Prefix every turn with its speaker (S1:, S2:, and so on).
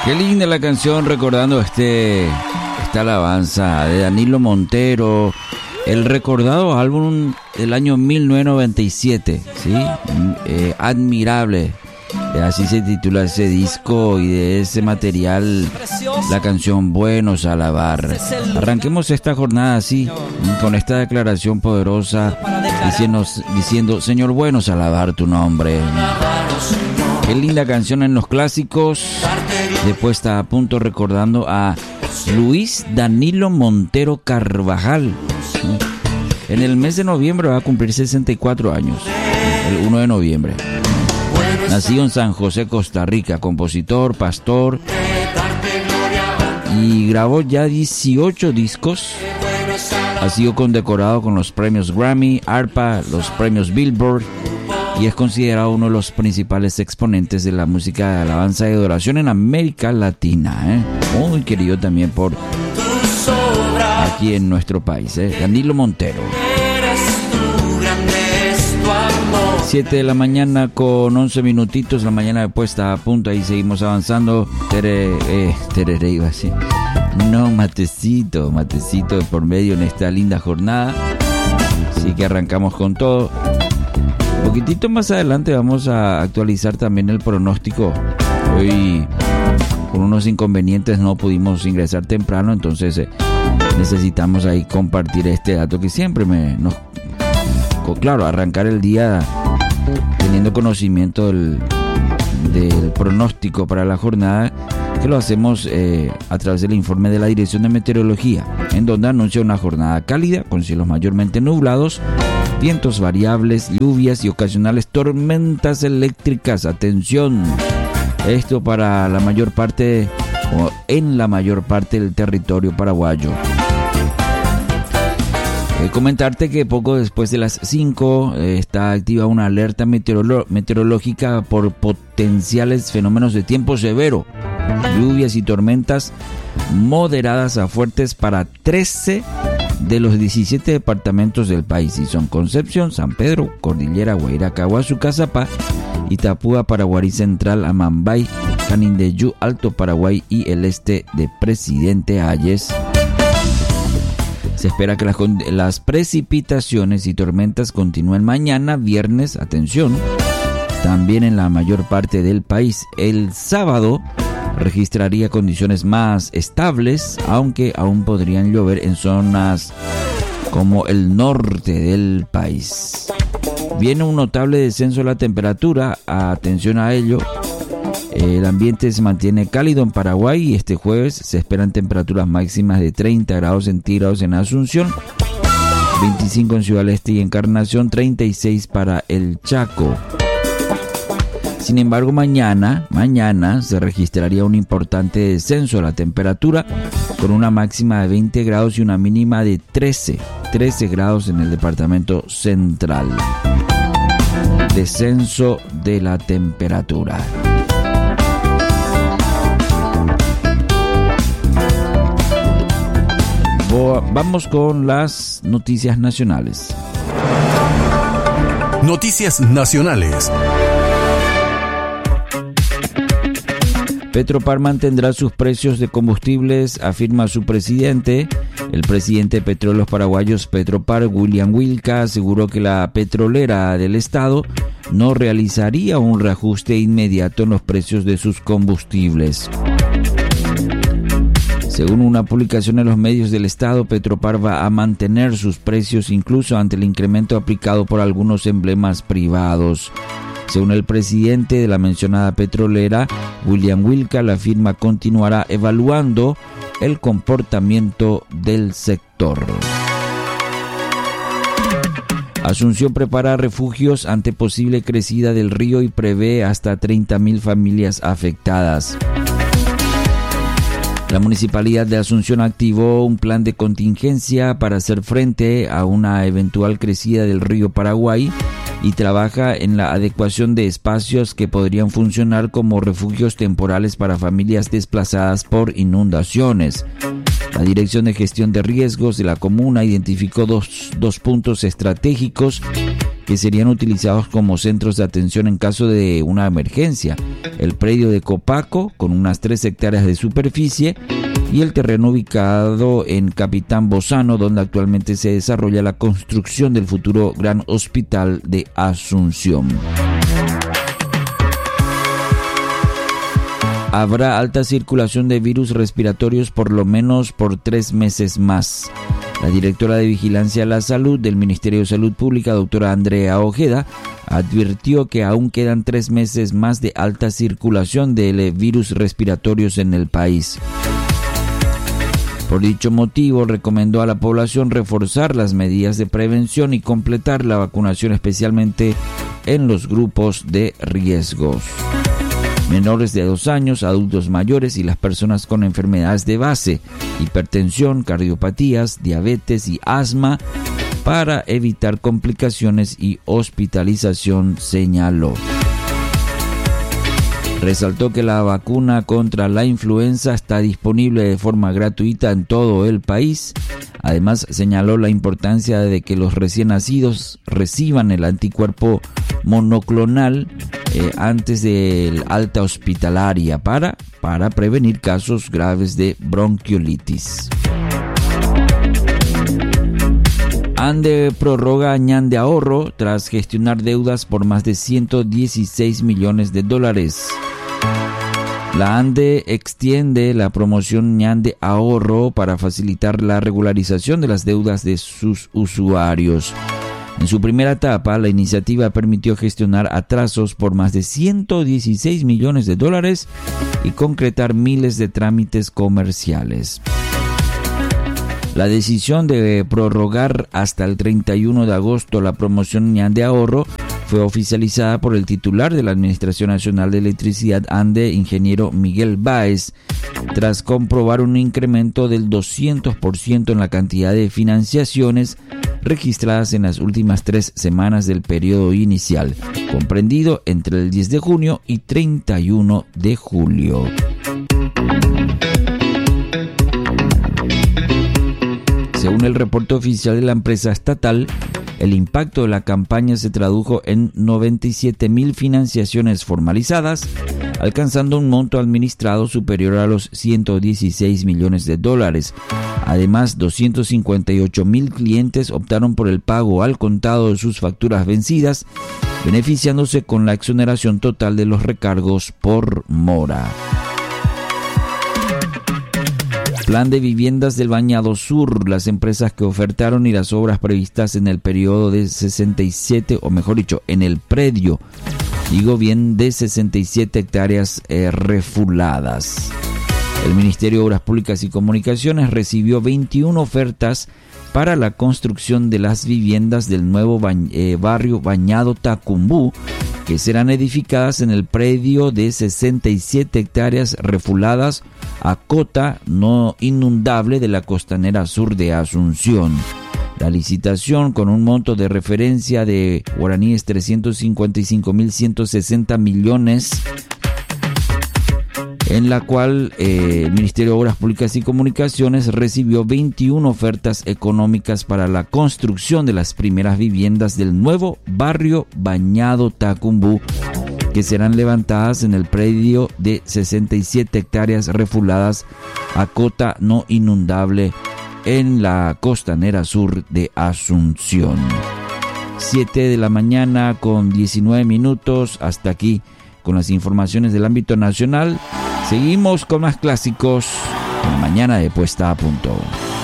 S1: Qué linda la canción, recordando esta alabanza de Danilo Montero, el recordado álbum del año 1997, ¿sí? Admirable, así se titula ese disco, y de ese material la canción Buenos a Alabar. Arranquemos esta jornada así, con esta declaración poderosa, diciendo Señor, buenos a alabar tu nombre. Qué linda canción en los clásicos, de Puesta a Punto, recordando a Luis Danilo Montero Carvajal. En el mes de noviembre va a cumplir 64 años, el 1 de noviembre. Nacido en San José, Costa Rica, compositor, pastor, y grabó ya 18 discos. Ha sido condecorado con los premios Grammy, ARPA, los premios Billboard, y es considerado uno de los principales exponentes de la música de alabanza y adoración en América Latina, muy querido también por aquí en nuestro país, Danilo Montero. 7 de la mañana con 11 minutitos, la mañana de Puesta a Punto, ahí seguimos avanzando. Tereré iba así. No, matecito de por medio en esta linda jornada. Así que arrancamos con todo. Un poquitito más adelante vamos a actualizar también el pronóstico. Hoy, con unos inconvenientes, no pudimos ingresar temprano, entonces necesitamos ahí compartir este dato que siempre claro, arrancar el día teniendo conocimiento del pronóstico para la jornada, que lo hacemos a través del informe de la Dirección de Meteorología, en donde anuncia una jornada cálida con cielos mayormente nublados, vientos variables, lluvias y ocasionales tormentas eléctricas. Atención, esto para la mayor parte o en la mayor parte del territorio paraguayo. Comentarte que poco después de las 5 está activa una alerta meteorológica por potenciales fenómenos de tiempo severo, lluvias y tormentas moderadas a fuertes para 13 de los 17 departamentos del país, y son Concepción, San Pedro, Cordillera, Guairá, Caguazú, Cazapá, Itapúa, Paraguarí Central, Amambay, Canindeyú, Alto Paraguay y el este de Presidente Hayes. Se espera que las precipitaciones y tormentas continúen mañana, viernes, atención, también en la mayor parte del país. El sábado registraría condiciones más estables, aunque aún podrían llover en zonas como el norte del país. Viene un notable descenso de la temperatura, atención a ello. El ambiente se mantiene cálido en Paraguay y este jueves se esperan temperaturas máximas de 30 grados centígrados en Asunción, 25 en Ciudad del Este y Encarnación, 36 para el Chaco. Sin embargo, mañana se registraría un importante descenso de la temperatura, con una máxima de 20 grados y una mínima de 13 grados en el departamento central. Descenso de la temperatura. Vamos con las noticias nacionales.
S2: Noticias nacionales.
S1: Petropar mantendrá sus precios de combustibles, afirma su presidente. El presidente de Petróleos Paraguayos, Petropar, William Wilca, aseguró que la petrolera del Estado no realizaría un reajuste inmediato en los precios de sus combustibles. Según una publicación en los medios del Estado, Petropar va a mantener sus precios incluso ante el incremento aplicado por algunos emblemas privados. Según el presidente de la mencionada petrolera, William Wilca, la firma continuará evaluando el comportamiento del sector. Asunción prepara refugios ante posible crecida del río y prevé hasta 30.000 familias afectadas. La Municipalidad de Asunción activó un plan de contingencia para hacer frente a una eventual crecida del río Paraguay y trabaja en la adecuación de espacios que podrían funcionar como refugios temporales para familias desplazadas por inundaciones. La Dirección de Gestión de Riesgos de la comuna identificó dos puntos estratégicos que serían utilizados como centros de atención en caso de una emergencia. el predio de Copaco, con unas 3 hectáreas de superficie, y el terreno ubicado en Capitán Bozano, donde actualmente se desarrolla la construcción del futuro Gran Hospital de Asunción. Habrá alta circulación de virus respiratorios por lo menos por 3 meses más. La directora de Vigilancia a la Salud del Ministerio de Salud Pública, doctora Andrea Ojeda, advirtió que aún quedan 3 meses más de alta circulación de virus respiratorios en el país. Por dicho motivo, recomendó a la población reforzar las medidas de prevención y completar la vacunación, especialmente en los grupos de riesgos. Menores de 2 años, adultos mayores y las personas con enfermedades de base, hipertensión, cardiopatías, diabetes y asma, para evitar complicaciones y hospitalización, señaló. Resaltó que la vacuna contra la influenza está disponible de forma gratuita en todo el país. Además, señaló la importancia de que los recién nacidos reciban el anticuerpo monoclonal antes del alta hospitalaria para prevenir casos graves de bronquiolitis. ANDE prorroga ñan de ahorro tras gestionar deudas por más de $116 millones. La ANDE extiende la promoción ñan de ahorro para facilitar la regularización de las deudas de sus usuarios. En su primera etapa, la iniciativa permitió gestionar atrasos por más de $116 millones y concretar miles de trámites comerciales. La decisión de prorrogar hasta el 31 de agosto la promoción ñan de ahorro fue oficializada por el titular de la Administración Nacional de Electricidad ANDE, ingeniero Miguel Báez, tras comprobar un incremento del 200% en la cantidad de financiaciones registradas en las últimas 3 semanas del periodo inicial, comprendido entre el 10 de junio y 31 de julio. Según el reporte oficial de la empresa estatal, el impacto de la campaña se tradujo en 97.000 financiaciones formalizadas, alcanzando un monto administrado superior a los $116 millones. Además, 258.000 clientes optaron por el pago al contado de sus facturas vencidas, beneficiándose con la exoneración total de los recargos por mora. Plan de viviendas del Bañado Sur. Las empresas que ofertaron y las obras previstas en el periodo de 67, o mejor dicho, en el predio, de 67 hectáreas refuladas. El Ministerio de Obras Públicas y Comunicaciones recibió 21 ofertas para la construcción de las viviendas del nuevo barrio Bañado Tacumbú, que serán edificadas en el predio de 67 hectáreas refuladas a cota no inundable de la costanera sur de Asunción. La licitación, con un monto de referencia de guaraníes 355.160 millones, en la cual el Ministerio de Obras Públicas y Comunicaciones recibió 21 ofertas económicas para la construcción de las primeras viviendas del nuevo barrio Bañado Tacumbú, que serán levantadas en el predio de 67 hectáreas refuladas a cota no inundable en la costanera sur de Asunción. 7 de la mañana con 19 minutos. Hasta aquí con las informaciones del ámbito nacional. Seguimos con más clásicos en Mañana de Puesta a Punto.